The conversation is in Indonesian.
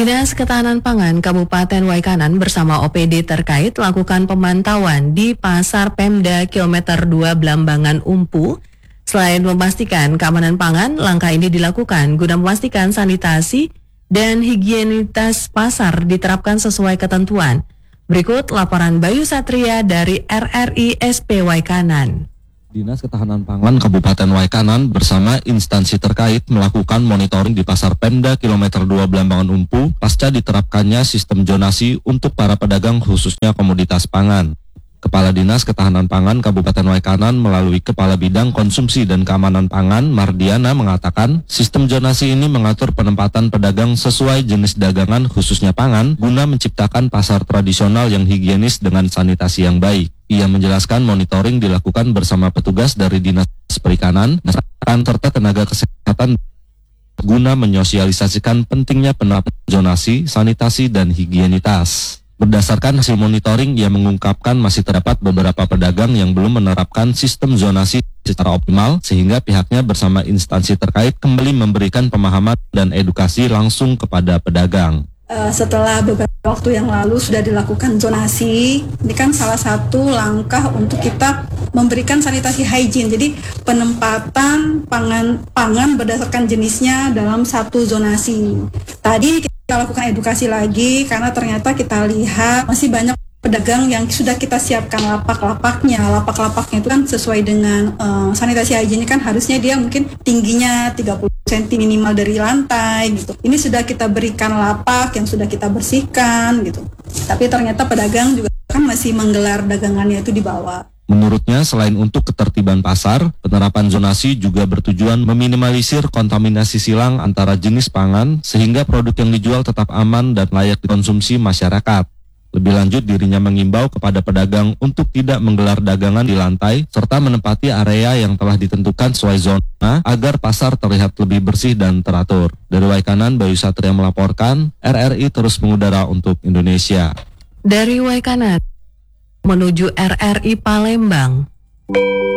Dinas Ketahanan Pangan Kabupaten Waikanan bersama OPD terkait lakukan pemantauan di Pasar Pemda Kilometer 2 Blambangan Umpu. Selain memastikan keamanan pangan, langkah ini dilakukan guna memastikan sanitasi dan higienitas pasar diterapkan sesuai ketentuan. Berikut laporan Bayu Satria dari RRI SP Waikanan. Dinas Ketahanan Pangan Kabupaten Waikanan bersama instansi terkait melakukan monitoring di Pasar Pemda Kilometer 2 Blambangan Umpu pasca diterapkannya sistem zonasi untuk para pedagang khususnya komoditas pangan. Kepala Dinas Ketahanan Pangan Kabupaten Waikanan melalui Kepala Bidang Konsumsi dan Keamanan Pangan Mardiana mengatakan sistem zonasi ini mengatur penempatan pedagang sesuai jenis dagangan khususnya pangan guna menciptakan pasar tradisional yang higienis dengan sanitasi yang baik. Ia menjelaskan monitoring dilakukan bersama petugas dari Dinas Perikanan serta tenaga kesehatan guna menyosialisasikan pentingnya penerapan zonasi, sanitasi, dan higienitas. Berdasarkan hasil monitoring, ia mengungkapkan masih terdapat beberapa pedagang yang belum menerapkan sistem zonasi secara optimal sehingga pihaknya bersama instansi terkait kembali memberikan pemahaman dan edukasi langsung kepada pedagang. Setelah beberapa waktu yang lalu sudah dilakukan zonasi, ini kan salah satu langkah untuk kita memberikan sanitasi hygiene. Jadi penempatan pangan berdasarkan jenisnya dalam satu zonasi. Tadi kita lakukan edukasi lagi karena ternyata kita lihat masih banyak pedagang yang sudah kita siapkan lapak-lapaknya. Lapak-lapaknya itu kan sesuai dengan sanitasi hygiene kan harusnya dia mungkin tingginya 30 cm minimal dari lantai gitu. Ini sudah kita berikan lapak yang sudah kita bersihkan gitu. Tapi ternyata pedagang juga kan masih menggelar dagangannya itu di bawah. Menurutnya, selain untuk ketertiban pasar, penerapan zonasi juga bertujuan meminimalisir kontaminasi silang antara jenis pangan sehingga produk yang dijual tetap aman dan layak dikonsumsi masyarakat. Lebih lanjut, dirinya mengimbau kepada pedagang untuk tidak menggelar dagangan di lantai serta menempati area yang telah ditentukan sesuai zona agar pasar terlihat lebih bersih dan teratur. Dari Waikanan, Bayu Satria melaporkan, RRI terus mengudara untuk Indonesia. Dari Waikanan menuju RRI Palembang.